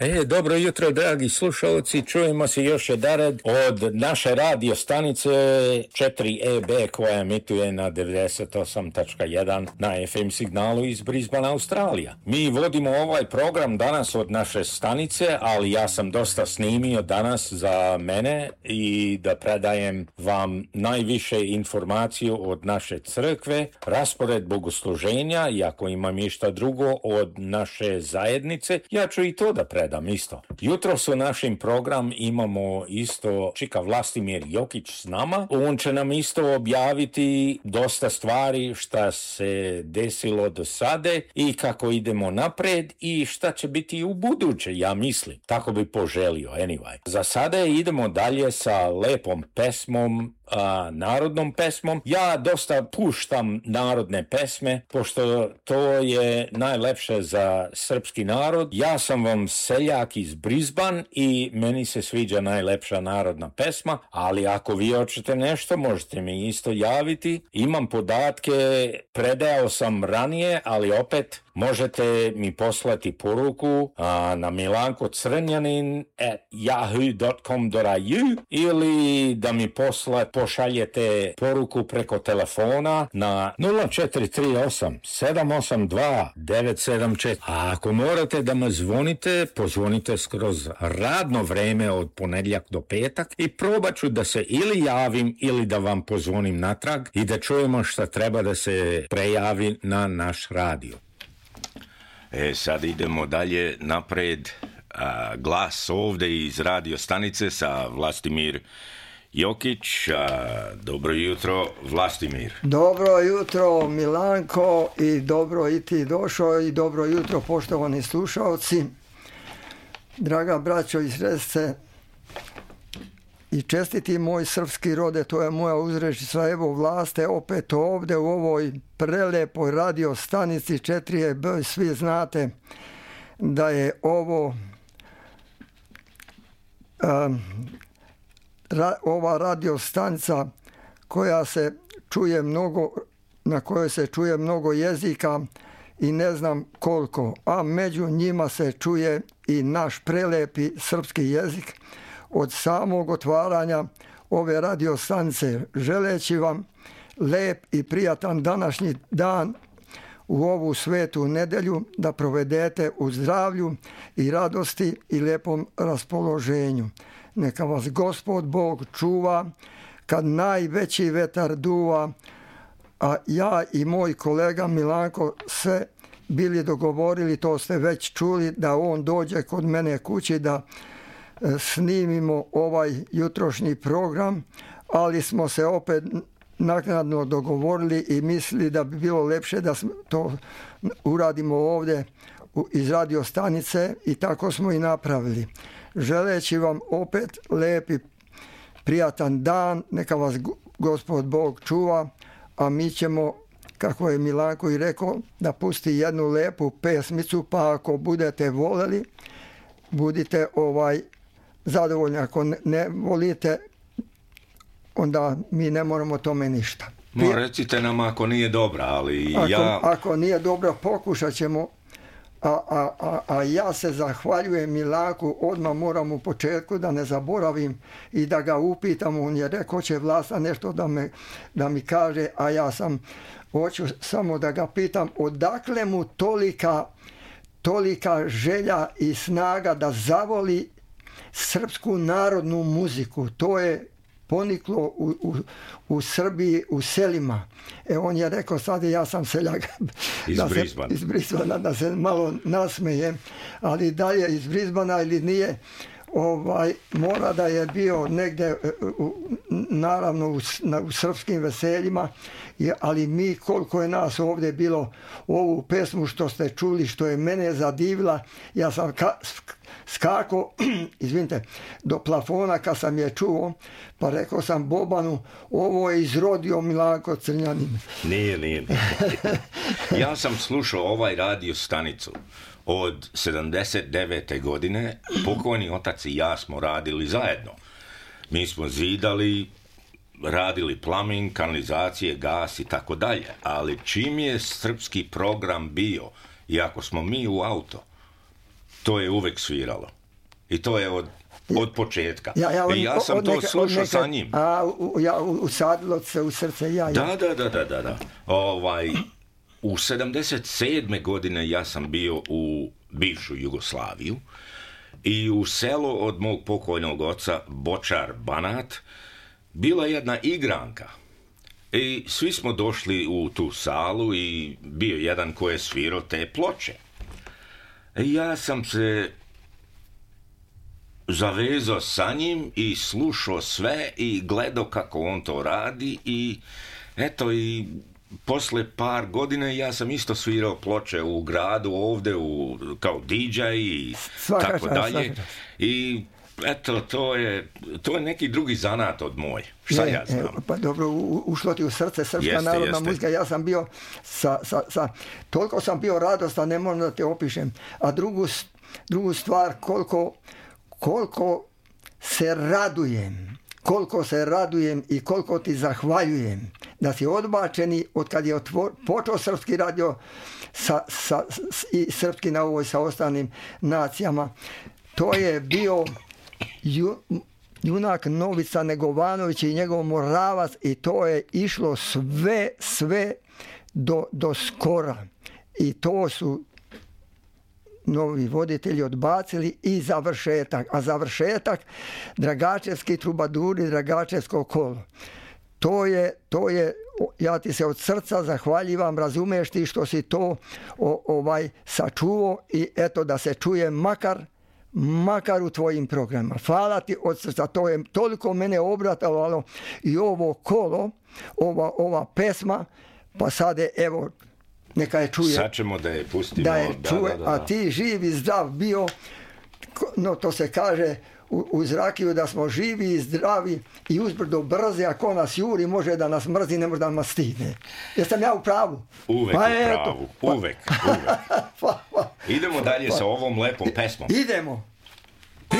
Dobro jutro, dragi slušalci. Čujemo se još jedanput od naše radio stanice 4EB koja emituje na 98.1 na FM signalu iz Brisbane, Australija. Mi vodimo ovaj program danas od naše stanice, ali ja sam dosta snimio danas za mene i da predajem vam najviše informaciju od naše crkve, raspored bogosluženja i ako imam išta drugo od naše zajednice, ja ću i to da predam isto. Jutro u našem program imamo isto čika Vlastimir Jokić s nama. On će nam isto objaviti dosta stvari šta se desilo do sade i kako idemo napred i šta će biti u buduće, ja mislim. Tako bi poželio, anyway. Za sada idemo dalje sa lepom pesmom, narodnom pesmom. Ja dosta puštam narodne pesme, pošto to je najlepše za srpski narod. Ja sam vam seljak iz Brisbane i meni se sviđa najlepša narodna pesma, ali ako vi hoćete nešto, možete mi isto javiti. Imam podatke, predao sam ranije, ali opet možete mi poslati poruku na milankocrnjanin@yahoo.com.au ili da mi pošaljete poruku preko telefona na 0438 782 974. A ako morate da me zvonite, pozvonite skroz radno vreme od ponedjeljak do petak i probat ću da se ili javim ili da vam pozvonim natrag i da čujemo šta treba da se prejavi na naš radio. Sad idemo dalje napred. Glas ovdje iz radio stanice sa Vlastimir Jokić. Dobro jutro, Vlastimir. Dobro jutro, Milanko, i dobro i ti došao, i dobro jutro, poštovani slušalci. Draga braćo i sestre, i čestiti moj srpski rode, to je moja uzrečica. Evo Vlaste opet ovdje u ovoj prelepoj radio stanici 4EB. Svi znate da je ovo ova radio stanica koja se čuje mnogo, na kojoj se čuje mnogo jezika i ne znam koliko, a među njima se čuje i naš prelepi srpski jezik. Od samog otvaranja ove radio stanice, želeći vam lep i prijatan današnji dan u ovu svetu nedelju, da provedete u zdravlju i radosti i lepom raspoloženju. Neka vas Gospod Bog čuva kad najveći vetar duva, a ja i moj kolega Milanko se bili dogovorili, to ste već čuli, da on dođe kod mene kući da snimimo ovaj jutrošnji program, ali smo se opet naknadno dogovorili i mislili da bi bilo lepše da to uradimo ovdje iz radio stanice, i tako smo i napravili. Želeći vam opet lepi prijatan dan, neka vas Gospod Bog čuva, a mi ćemo, kako je Milanko i rekao, da pusti jednu lepu pesmicu, pa ako budete voleli, budite zadovoljni. Ako ne volite, onda mi ne moramo tome ništa. Recite nam ako nije dobra, ali Ako nije dobro, pokušat ćemo. A ja se zahvaljujem Milanku, odmah moram u početku da ne zaboravim i da ga upitam. On je rekao će Vlasta nešto da mi kaže, a ja hoću samo da ga pitam odakle mu tolika želja i snaga da zavoli srpsku narodnu muziku. To je poniklo u Srbiji, u selima. On je rekao, sad ja sam seljak iz Brisbana, da se malo nasmejem, ali da je iz Brisbana ili nije, mora da je bio negdje naravno u srpskim veseljima, ali mi, koliko je nas ovdje bilo, ovu pesmu što ste čuli, što je mene zadivila, ja sam skako, izvinite, do plafona kad sam je čuo, pa rekao sam Bobanu, ovo je izrodio Milanko Crnjanin. Nije. Ja sam slušao ovaj radio stanicu od 79. godine. Pokojni otac i ja smo radili zajedno. Mi smo zidali, radili plumbing, kanalizacije, gas i tako dalje. Ali čim je srpski program bio, i ako smo mi u auto, to je uvek sviralo. I to je od početka. Ja sam od to slušao sa njim. Usadilo se u srce. Da. U 77. godine ja sam bio u bivšu Jugoslaviju i u selu od mog pokojnog oca, Bočar Banat, bila jedna igranka. I svi smo došli u tu salu i bio jedan ko je svirao te ploče. Ja sam se zavezao sa njim i slušao sve i gledao kako on to radi i eto i posle par godina ja sam isto svirao ploče u gradu ovde kao DJ i tako dalje. I eto, to je neki drugi zanat od moj. Šta ja znam? Pa dobro, ušlo ti u srce srpska narodna muzika. Ja sam bio toliko sam bio radostan, ne moram da te opišem. A drugu stvar, koliko se radujem i koliko ti zahvaljujem da si odbačeni od kad je počeo srpski radio i srpski na ovoj sa ostalim nacijama. To je bio junak Novica Negovanović i njegov Moravac i to je išlo sve do skora. I to su novi voditelji odbacili i završetak. A završetak Dragačevski trubaduri, Dragačevsko kolo. To je, ja ti se od srca zahvaljivam, razumeš ti što si to sačuvao i eto da se čuje makar u tvojim programima. Hvala ti od srca, to je toliko mene obratalo i ovo kolo, ova pesma, pa sad je, evo, neka je čuje. Sad ćemo da je pustimo. Da je čuje, a ti živ i zdrav bio, no to se kaže u Zrakiju da smo živi i zdravi i uzbrdo brzi, a ko nas juri može da nas mrzi, ne može da nas stidne. Jesam ja u pravu? Uvek u pravu, uvek. Idemo dalje sa ovom lepom pesmom. Idemo.